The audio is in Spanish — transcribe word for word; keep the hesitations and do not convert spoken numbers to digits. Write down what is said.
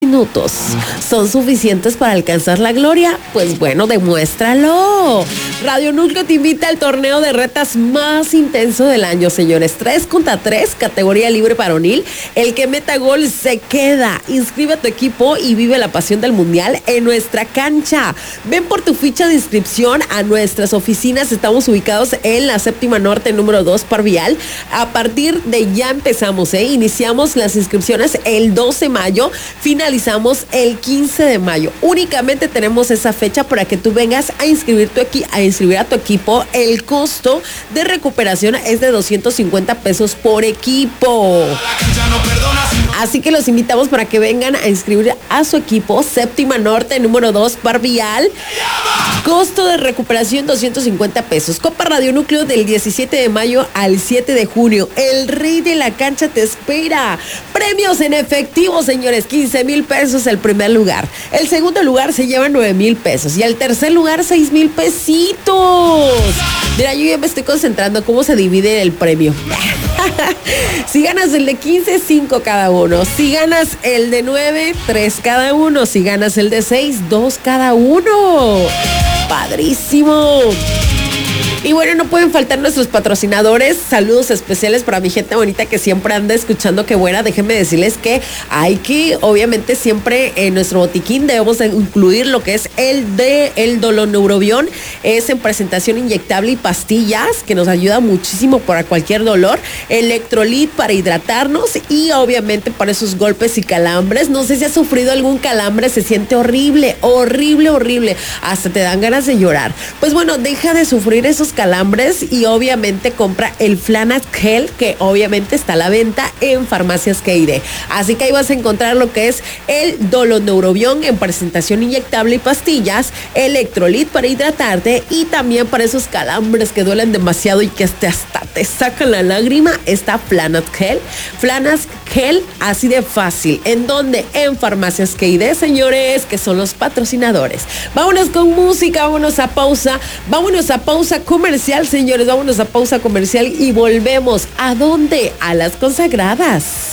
minutos son suficientes para alcanzar la gloria? Pues bueno, demuéstralo. Radio Núcleo te invita al torneo de retas más intenso del año, señores. tres contra tres, categoría libre varonil. El que meta gol se queda. Inscribe a tu equipo y vive la pasión del mundial en nuestra cancha. Ven por tu ficha de inscripción a nuestras oficinas. Estamos ubicados en la séptima norte, número dos, Parvial. A partir de ya empezamos, ¿eh? Iniciamos las inscripciones el doce de mayo, finalizamos el quince de mayo. Únicamente tenemos esa fecha para que tú vengas a inscribir, tu equi- a inscribir a tu equipo. El costo de recuperación es de doscientos cincuenta pesos por equipo. Así que los invitamos para que vengan a inscribir a su equipo. Séptima Norte, número dos, Parvial. Costo de recuperación doscientos cincuenta pesos. Copa Radio Núcleo del diecisiete de mayo al siete de junio. El rey de la cancha te espera. Premios en efectivo, señores. quince mil pesos el primer lugar. El segundo lugar se lleva nueve mil pesos. Y el tercer lugar, seis mil pesitos. Mira, yo ya me estoy concentrando cómo se divide el premio. Si ganas el de quince, cinco cada uno. Si ganas el de nueve, tres cada uno. Si ganas el de seis, dos cada uno. ¡Padrísimo! Y bueno, no pueden faltar nuestros patrocinadores. Saludos especiales para mi gente bonita que siempre anda escuchando Qué Buena. Déjenme decirles que hay que, obviamente, siempre en nuestro botiquín debemos de incluir lo que es el de el Doloneurobión. Es en presentación inyectable y pastillas que nos ayuda muchísimo para cualquier dolor. Electrolit para hidratarnos y obviamente para esos golpes y calambres. No sé si has sufrido algún calambre, se siente horrible, horrible, horrible. Hasta te dan ganas de llorar. Pues bueno, deja de sufrir esos calambres y obviamente compra el Flanax Gel, que obviamente está a la venta en Farmacias K I D. Así que ahí vas a encontrar lo que es el Doloneurobión en presentación inyectable y pastillas, Electrolit para hidratarte y también para esos calambres que duelen demasiado y que hasta, hasta te sacan la lágrima, está Flanax Gel. Flanax Gel, así de fácil. ¿En dónde? En Farmacias K I D, señores, que son los patrocinadores. Vámonos con música, vámonos a pausa, vámonos a pausa comercial, señores, vámonos a pausa comercial y volvemos. ¿A dónde? A las consagradas.